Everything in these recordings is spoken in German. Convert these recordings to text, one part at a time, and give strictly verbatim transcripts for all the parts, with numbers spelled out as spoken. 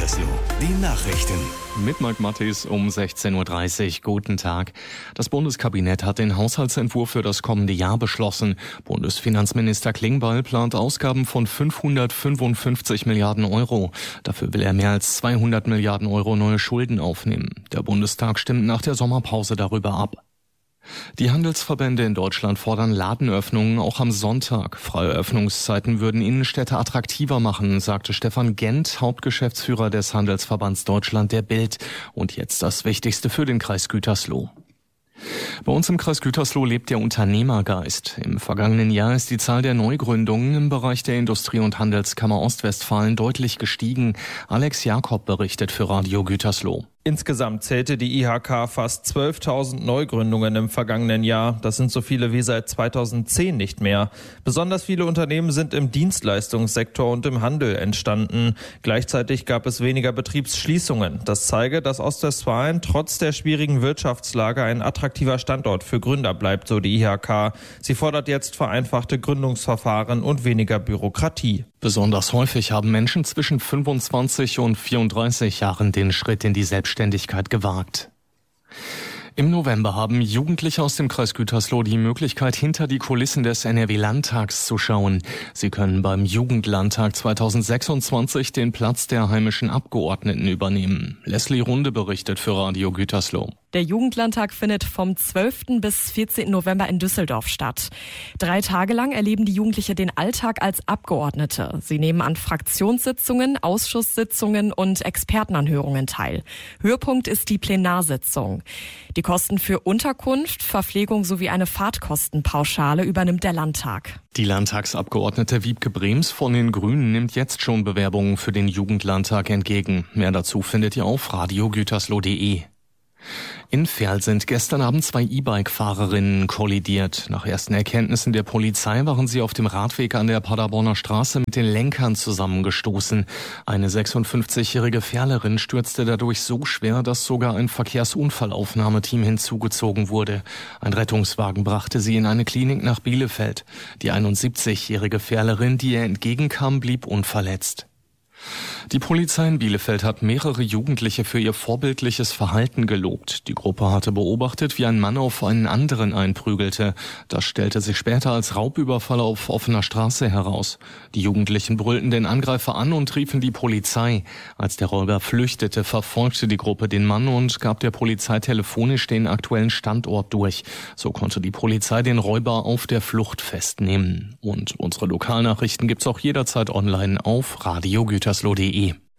Gütersloh, die Nachrichten. Mit Mike Mattis um sechzehn Uhr dreißig. Guten Tag. Das Bundeskabinett hat den Haushaltsentwurf für das kommende Jahr beschlossen. Bundesfinanzminister Klingbeil plant Ausgaben von fünfhundertfünfundfünfzig Milliarden Euro. Dafür will er mehr als zweihundert Milliarden Euro neue Schulden aufnehmen. Der Bundestag stimmt nach der Sommerpause darüber ab. Die Handelsverbände in Deutschland fordern Ladenöffnungen auch am Sonntag. Freie Öffnungszeiten würden Innenstädte attraktiver machen, sagte Stefan Gent, Hauptgeschäftsführer des Handelsverbands Deutschland der Bild. Und jetzt das Wichtigste für den Kreis Gütersloh. Bei uns im Kreis Gütersloh lebt der Unternehmergeist. Im vergangenen Jahr ist die Zahl der Neugründungen im Bereich der Industrie- und Handelskammer Ostwestfalen deutlich gestiegen. Alex Jakob berichtet für Radio Gütersloh. Insgesamt zählte die I H K fast zwölftausend Neugründungen im vergangenen Jahr. Das sind so viele wie seit zweitausendzehn nicht mehr. Besonders viele Unternehmen sind im Dienstleistungssektor und im Handel entstanden. Gleichzeitig gab es weniger Betriebsschließungen. Das zeige, dass Ostwestfalen trotz der schwierigen Wirtschaftslage ein attraktiver Standort für Gründer bleibt, so die I H K. Sie fordert jetzt vereinfachte Gründungsverfahren und weniger Bürokratie. Besonders häufig haben Menschen zwischen fünfundzwanzig und vierunddreißig Jahren den Schritt in die Selbstständigkeit gewagt. Im November haben Jugendliche aus dem Kreis Gütersloh die Möglichkeit, hinter die Kulissen des N R W-Landtags zu schauen. Sie können beim Jugendlandtag zweitausendsechsundzwanzig den Platz der heimischen Abgeordneten übernehmen. Leslie Runde berichtet für Radio Gütersloh. Der Jugendlandtag findet vom zwölften bis vierzehnten November in Düsseldorf statt. Drei Tage lang erleben die Jugendlichen den Alltag als Abgeordnete. Sie nehmen an Fraktionssitzungen, Ausschusssitzungen und Expertenanhörungen teil. Höhepunkt ist die Plenarsitzung. Die Kosten für Unterkunft, Verpflegung sowie eine Fahrtkostenpauschale übernimmt der Landtag. Die Landtagsabgeordnete Wiebke Brems von den Grünen nimmt jetzt schon Bewerbungen für den Jugendlandtag entgegen. Mehr dazu findet ihr auf radio gütersloh punkt de. In Verl sind gestern Abend zwei E-Bike-Fahrerinnen kollidiert. Nach ersten Erkenntnissen der Polizei waren sie auf dem Radweg an der Paderborner Straße mit den Lenkern zusammengestoßen. Eine sechsundfünfzigjährige Verlerin stürzte dadurch so schwer, dass sogar ein Verkehrsunfallaufnahmeteam hinzugezogen wurde. Ein Rettungswagen brachte sie in eine Klinik nach Bielefeld. Die einundsiebzigjährige Verlerin, die ihr entgegenkam, blieb unverletzt. Die Polizei in Bielefeld hat mehrere Jugendliche für ihr vorbildliches Verhalten gelobt. Die Gruppe hatte beobachtet, wie ein Mann auf einen anderen einprügelte. Das stellte sich später als Raubüberfall auf offener Straße heraus. Die Jugendlichen brüllten den Angreifer an und riefen die Polizei. Als der Räuber flüchtete, verfolgte die Gruppe den Mann und gab der Polizei telefonisch den aktuellen Standort durch. So konnte die Polizei den Räuber auf der Flucht festnehmen. Und unsere Lokalnachrichten gibt's auch jederzeit online auf radio gütersloh punkt de.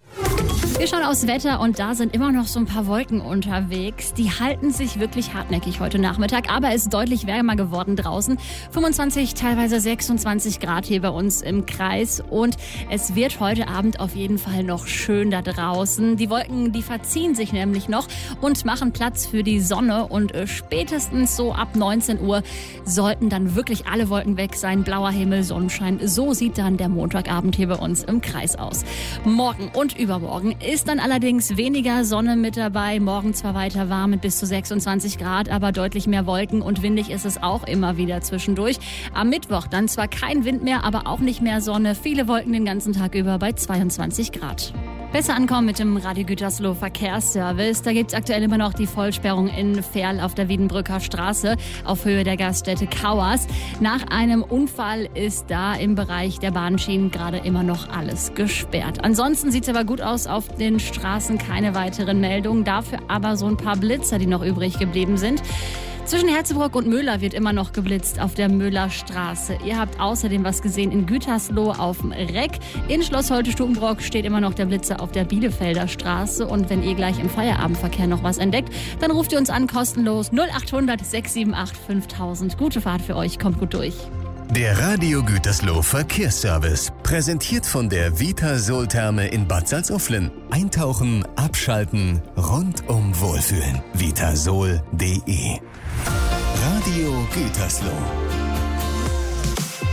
Wir schauen aufs Wetter und da sind immer noch so ein paar Wolken unterwegs. Die halten sich wirklich hartnäckig heute Nachmittag, aber es ist deutlich wärmer geworden draußen. fünfundzwanzig, teilweise sechsundzwanzig Grad hier bei uns im Kreis und es wird heute Abend auf jeden Fall noch schön da draußen. Die Wolken, die verziehen sich nämlich noch und machen Platz für die Sonne und spätestens so ab neunzehn Uhr sollten dann wirklich alle Wolken weg sein. Blauer Himmel, Sonnenschein. So sieht dann der Montagabend hier bei uns im Kreis aus. Morgen und übermorgen ist dann allerdings weniger Sonne mit dabei. Morgen zwar weiter warm mit bis zu sechsundzwanzig Grad, aber deutlich mehr Wolken und windig ist es auch immer wieder zwischendurch. Am Mittwoch dann zwar kein Wind mehr, aber auch nicht mehr Sonne. Viele Wolken den ganzen Tag über bei zweiundzwanzig Grad. Besser ankommen mit dem Radio Gütersloh Verkehrsservice. Da gibt es aktuell immer noch die Vollsperrung in Verl auf der Wiedenbrücker Straße auf Höhe der Gaststätte Kauers. Nach einem Unfall ist da im Bereich der Bahnschienen gerade immer noch alles gesperrt. Ansonsten sieht es aber gut aus auf den Straßen, keine weiteren Meldungen. Dafür aber so ein paar Blitzer, die noch übrig geblieben sind. Zwischen Herzebrock und Möhler wird immer noch geblitzt auf der Möhlerstraße. Ihr habt außerdem was gesehen in Gütersloh auf dem Reck. In Schloss Holte-Stukenbrock steht immer noch der Blitzer auf der Bielefelder Straße. Und wenn ihr gleich im Feierabendverkehr noch was entdeckt, dann ruft ihr uns an kostenlos null achthundert sechs sieben acht fünftausend. Gute Fahrt für euch, kommt gut durch. Der Radio Gütersloh Verkehrsservice, präsentiert von der Vitasol-Therme in Bad Salzuflen. Eintauchen, abschalten, rundum wohlfühlen. vitasol punkt de. Radio Gütersloh.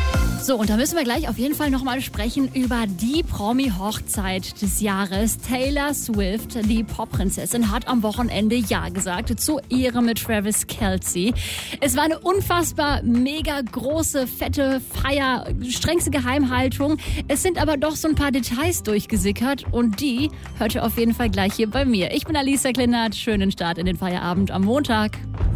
So, und da müssen wir gleich auf jeden Fall nochmal sprechen über die Promi-Hochzeit des Jahres. Taylor Swift, die Popprinzessin, hat am Wochenende Ja gesagt zur Ehre mit Travis Kelce. Es war eine unfassbar mega große, fette Feier, strengste Geheimhaltung. Es sind aber doch so ein paar Details durchgesickert und die hört ihr auf jeden Fall gleich hier bei mir. Ich bin Alisa Kleinert, schönen Start in den Feierabend am Montag.